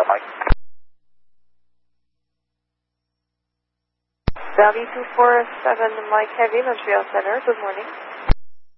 Mike. Valley 247 Mike Heavy, Montreal Center. Good morning.